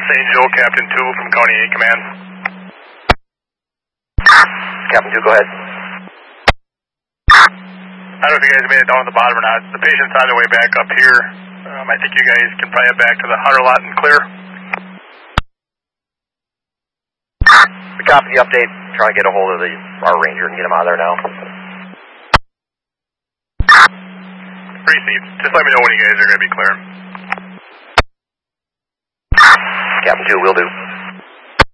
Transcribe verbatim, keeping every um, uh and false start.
Saint Joe, Captain two from County eight Command. Captain two, go ahead. I don't know if you guys made it down at the bottom or not. The patient's on their way back up here. Um, I think you guys can probably head back to the Hunter lot and clear. We copy the update. Try to get a hold of the our ranger and get him out of there now. Receive. Just let me know when you guys are going to be clear. Captain two, will do.